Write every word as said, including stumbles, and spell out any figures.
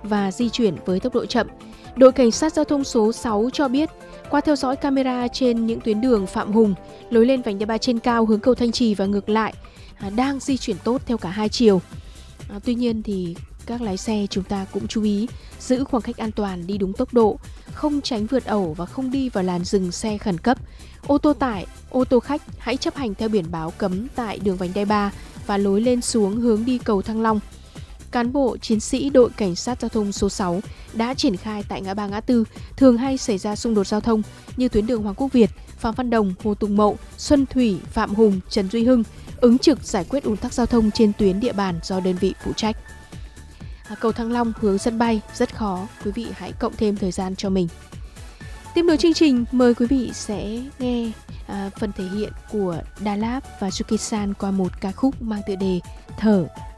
và di chuyển với tốc độ chậm. Đội Cảnh sát Giao thông số sáu cho biết, qua theo dõi camera trên những tuyến đường Phạm Hùng, lối lên vành đai ba trên cao hướng cầu Thanh Trì và ngược lại, à, đang di chuyển tốt theo cả hai chiều. À, tuy nhiên thì các lái xe chúng ta cũng chú ý giữ khoảng cách an toàn, đi đúng tốc độ, không tránh vượt ẩu và không đi vào làn dừng xe khẩn cấp. Ô tô tải, ô tô khách hãy chấp hành theo biển báo cấm tại đường vành đai ba và lối lên xuống hướng đi cầu Thăng Long. Cán bộ chiến sĩ đội Cảnh sát Giao thông số sáu đã triển khai tại ngã ba ngã tư thường hay xảy ra xung đột giao thông như tuyến đường Hoàng Quốc Việt, Phạm Văn Đồng, Hồ Tùng Mậu, Xuân Thủy, Phạm Hùng, Trần Duy Hưng, ứng trực giải quyết ùn tắc giao thông trên tuyến địa bàn do đơn vị phụ trách. À, cầu Thăng Long hướng sân bay rất khó, quý vị hãy cộng thêm thời gian cho mình. Tiếp nối chương trình, mời quý vị sẽ nghe à, phần thể hiện của Đà Lạt và Yuki-san qua một ca khúc mang tựa đề Thở.